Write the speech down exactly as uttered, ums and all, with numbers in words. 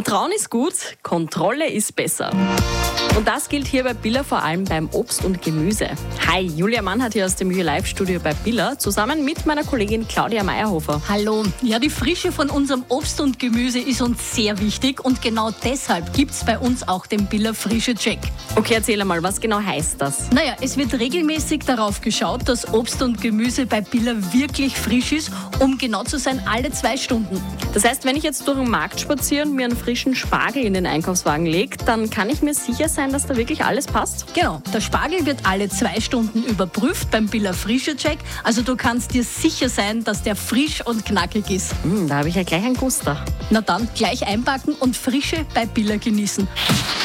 Vertrauen ist gut, Kontrolle ist besser. Und das gilt hier bei Billa vor allem beim Obst und Gemüse. Hi, Julia Mann hat hier aus dem Live-Studio bei Billa zusammen mit meiner Kollegin Claudia Meyerhofer. Hallo. Ja, die Frische von unserem Obst und Gemüse ist uns sehr wichtig und genau deshalb gibt es bei uns auch den Billa Frische-Check. Okay, erzähl einmal, was genau heißt das? Naja, es wird regelmäßig darauf geschaut, dass Obst und Gemüse bei Billa wirklich frisch ist, um genau zu sein, alle zwei Stunden. Das heißt, wenn ich jetzt durch den Markt spaziere und mir einen frischen Spargel in den Einkaufswagen lege, dann kann ich mir sicher sein, dass da wirklich alles passt? Genau, der Spargel wird alle zwei Stunden überprüft beim Billa Frische-Check. Also du kannst dir sicher sein, dass der frisch und knackig ist. Mm, da habe ich ja gleich einen Guster. Na dann, gleich einpacken und Frische bei Billa genießen.